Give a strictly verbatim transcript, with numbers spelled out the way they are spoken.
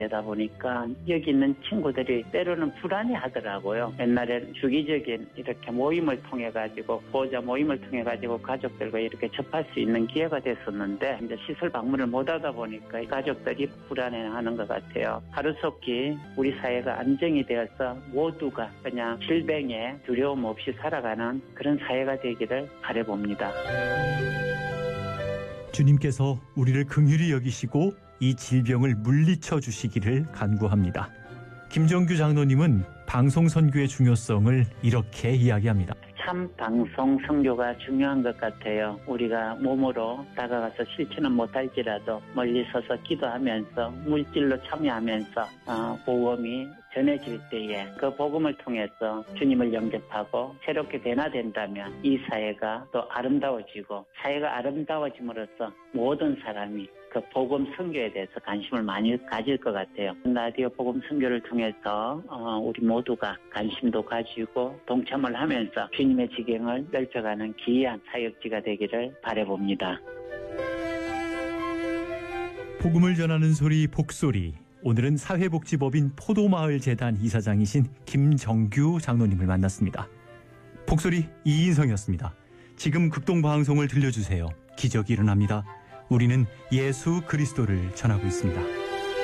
되다 보니까 여기 있는 친구들이 때로는 불안해하더라고요. 옛날에는 주기적인 이렇게 모임을 통해 가지고 보호자 모임을 통해 가지고 가족들과 이렇게 접할 수 있는 기회가 됐었는데 이제 시설 방문을 못하다 보니까 가족들이 불안해하는 것 같아요. 하루속히 우리 사회가 안정이 되어서 모두가 그냥 질병에 두려움 없이 살아가는 그런 사회가 되기를 바라봅니다. 주님께서 우리를 긍휼히 여기시고 이 질병을 물리쳐 주시기를 간구합니다. 김정규 장로님은 방송 선교의 중요성을 이렇게 이야기합니다. 참 방송 선교가 중요한 것 같아요. 우리가 몸으로 다가가서 실천은 못할지라도 멀리 서서 기도하면서 물질로 참여하면서 어, 복음이 전해질 때에 그 복음을 통해서 주님을 영접하고 새롭게 변화된다면 이 사회가 또 아름다워지고 사회가 아름다워짐으로써 모든 사람이 그 복음 선교에 대해서 관심을 많이 가질 것 같아요. 라디오 복음 선교를 통해서 어, 우리 모두가 관심도 가지고 동참을 하면서 주님의 지경을 넓혀가는 기이한 사역지가 되기를 바라봅니다. 복음을 전하는 소리 복소리. 오늘은 사회복지법인 포도마을재단 이사장이신 김정규 장로님을 만났습니다. 복소리 이인성이었습니다. 지금 극동방송을 들려주세요. 기적이 일어납니다. 우리는 예수 그리스도를 전하고 있습니다.